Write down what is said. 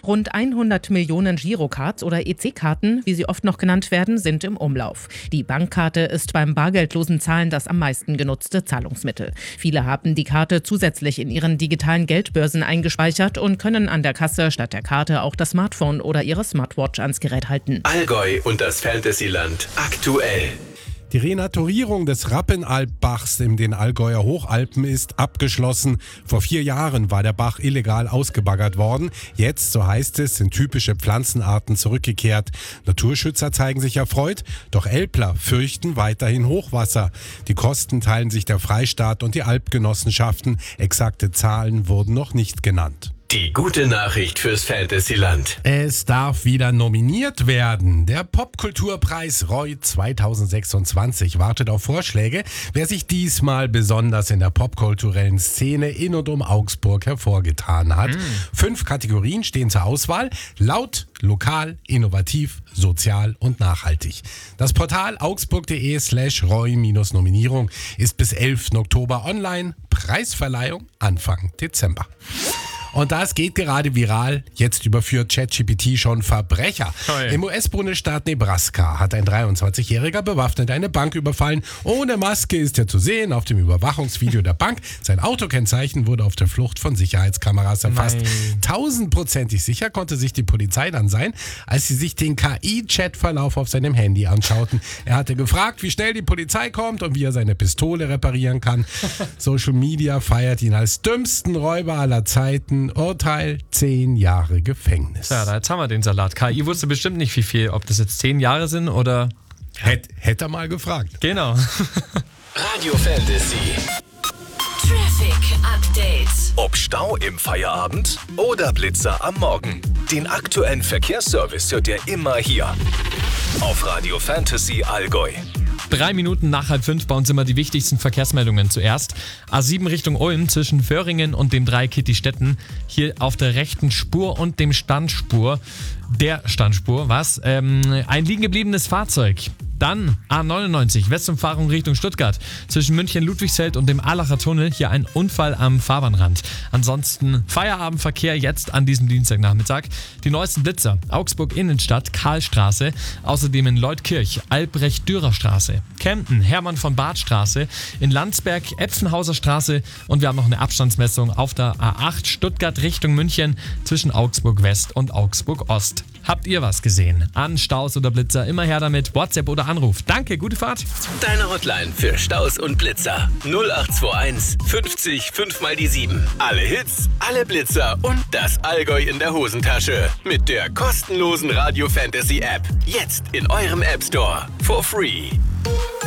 Rund 100 Millionen Girocards oder EC-Karten, wie sie oft noch genannt werden, sind im Umlauf. Die Bankkarte ist beim bargeldlosen Zahlen das am meisten genutzte Zahlungsmittel. Viele haben die Karte zusätzlich in ihren digitalen Geldbörsen eingespeichert und können an der Kasse statt der Karte auch das Smartphone oder ihre Smartwatch ans Gerät halten. Allgäu und das Fantasyland aktuell. Die Renaturierung des Rappenalpbachs in den Allgäuer Hochalpen ist abgeschlossen. Vor 4 Jahren war der Bach illegal ausgebaggert worden. Jetzt, so heißt es, sind typische Pflanzenarten zurückgekehrt. Naturschützer zeigen sich erfreut, doch Elbler fürchten weiterhin Hochwasser. Die Kosten teilen sich der Freistaat und die Alpgenossenschaften. Exakte Zahlen wurden noch nicht genannt. Die gute Nachricht fürs Fantasyland. Es darf wieder nominiert werden. Der Popkulturpreis Roy 2026 wartet auf Vorschläge, wer sich diesmal besonders in der popkulturellen Szene in und um Augsburg hervorgetan hat. 5 Kategorien stehen zur Auswahl: laut, lokal, innovativ, sozial und nachhaltig. Das Portal augsburg.de/Roy-Nominierung ist bis 11. Oktober online. Preisverleihung Anfang Dezember. Und das geht gerade viral. Jetzt überführt ChatGPT schon Verbrecher. Toll. Im US-Bundesstaat Nebraska hat ein 23-Jähriger bewaffnet eine Bank überfallen. Ohne Maske ist er zu sehen auf dem Überwachungsvideo der Bank. Sein Autokennzeichen wurde auf der Flucht von Sicherheitskameras erfasst. Nein. 1000%ig sicher konnte sich die Polizei dann sein, als sie sich den KI-Chat-Verlauf auf seinem Handy anschauten. Er hatte gefragt, wie schnell die Polizei kommt und wie er seine Pistole reparieren kann. Social Media feiert ihn als dümmsten Räuber aller Zeiten. Urteil 10 Jahre Gefängnis. Ja, jetzt haben wir den Salat. KI wusste bestimmt nicht, wie viel, ob das jetzt 10 Jahre sind oder... Hätte er mal gefragt. Genau. Radio Fantasy. Traffic Update. Ob Stau im Feierabend oder Blitzer am Morgen. Den aktuellen Verkehrsservice hört ihr immer hier. Auf Radio Fantasy Allgäu. 3 Minuten nach 4:30 bei uns immer die wichtigsten Verkehrsmeldungen zuerst. A7 Richtung Ulm zwischen Föhringen und dem Dreieck Kittistetten. Hier auf der rechten Spur und dem Standspur. Ein liegen gebliebenes Fahrzeug. Dann A99 Westumfahrung Richtung Stuttgart. Zwischen München-Ludwigsfeld und dem Allacher Tunnel. Hier ein Unfall am Fahrbahnrand. Ansonsten Feierabendverkehr jetzt an diesem Dienstagnachmittag. Die neuesten Blitzer. Augsburg Innenstadt, Karlstraße. Außerdem in Leutkirch, Albrecht-Dürer-Straße. Kempten, Hermann-von-Bart-Straße. In Landsberg, Epfenhauser Straße. Und wir haben noch eine Abstandsmessung auf der A8 Stuttgart Richtung München zwischen Augsburg West und Augsburg Ost. Habt ihr was gesehen? An Staus oder Blitzer? Immer her damit. WhatsApp oder Anruf. Danke, gute Fahrt. Deine Hotline für Staus und Blitzer. 0821 50 5 mal die 7. Alle Hits, alle Blitzer und das Allgäu in der Hosentasche. Mit der kostenlosen Radio Fantasy App. Jetzt in eurem App Store. For free.